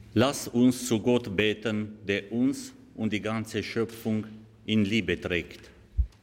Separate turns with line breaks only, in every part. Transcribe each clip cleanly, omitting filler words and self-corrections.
Lass uns zu Gott beten, der uns und die ganze Schöpfung in Liebe trägt.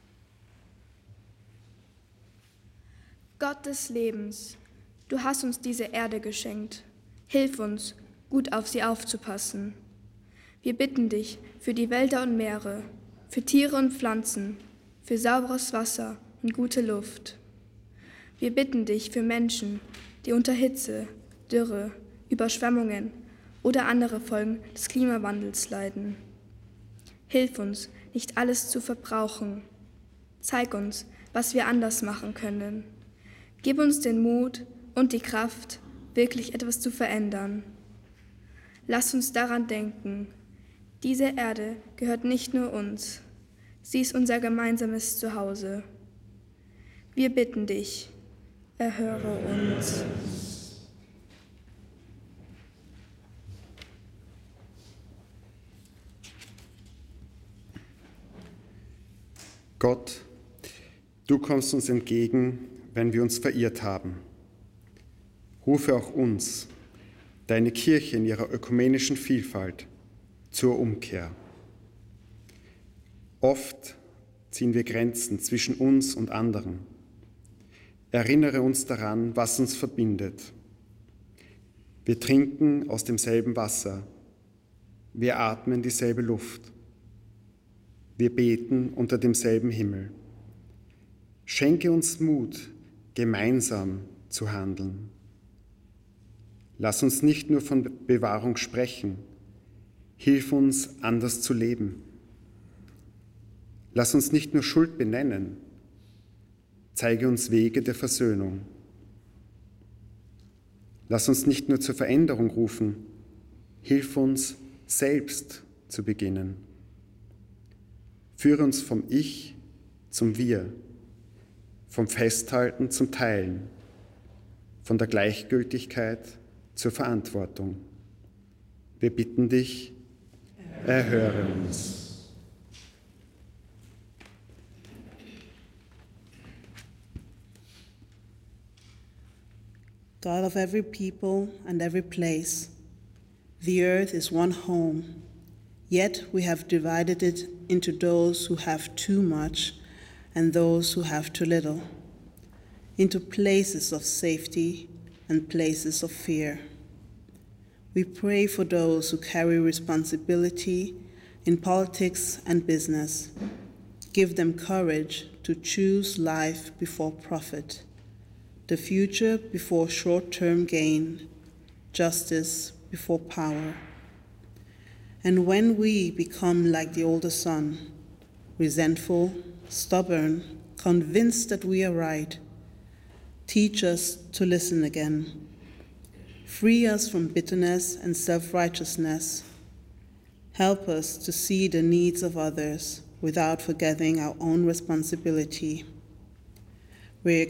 Gott des Lebens, du hast uns diese Erde geschenkt. Hilf uns, gut auf sie aufzupassen. Wir bitten dich für die Wälder und Meere, für Tiere und Pflanzen, für sauberes Wasser und gute Luft. Wir bitten dich für Menschen, die unter Hitze, Dürre, Überschwemmungen oder andere Folgen des Klimawandels leiden. Hilf uns, nicht alles zu verbrauchen. Zeig uns, was wir anders machen können. Gib uns den Mut und die Kraft, wirklich etwas zu verändern. Lass uns daran denken, diese Erde gehört nicht nur uns, sie ist unser gemeinsames Zuhause. Wir bitten dich, erhöre uns.
Gott, du kommst uns entgegen, wenn wir uns verirrt haben. Rufe auch uns, deine Kirche in ihrer ökumenischen Vielfalt, zur Umkehr. Oft ziehen wir Grenzen zwischen uns und anderen. Erinnere uns daran, was uns verbindet. Wir trinken aus demselben Wasser. Wir atmen dieselbe Luft. Wir beten unter demselben Himmel. Schenke uns Mut, gemeinsam zu handeln. Lass uns nicht nur von Bewahrung sprechen. Hilf uns, anders zu leben. Lass uns nicht nur Schuld benennen. Zeige uns Wege der Versöhnung. Lass uns nicht nur zur Veränderung rufen. Hilf uns, selbst zu beginnen. Führe uns vom Ich zum Wir, vom Festhalten zum Teilen, von der Gleichgültigkeit zur Verantwortung. Wir bitten dich, erhöre uns.
God of every people and every place, the earth is one home, yet we have divided it into those who have too much and those who have too little, into places of safety and places of fear. We pray for those who carry responsibility in politics and business. Give them courage to choose life before profit, the future before short-term gain, justice before power. And when we become like the older son, resentful, stubborn, convinced that we are right, teach us to listen again. Free us from bitterness and self-righteousness. Help us to see the needs of others without forgetting our own responsibility.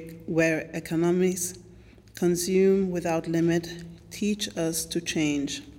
Where economies consume without limit, teach us to change.